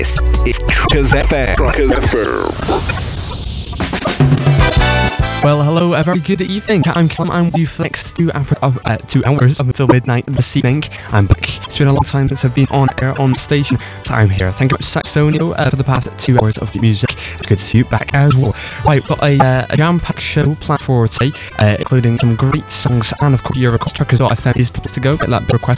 This is Truckers FM. Truckers FM. Well, hello, a very good evening. I'm Callum. I'm with you for the next 2 hours up until midnight this evening. I'm back. It's been a long time since I've been on air on the station, so I'm here. Thank you very much, Saxonio, for the past 2 hours of the music. It's good to see you back as well. Right, we've got a jam-packed show planned for today, including some great songs and, of course, your request. Truckers.fm is the place to go. Get that request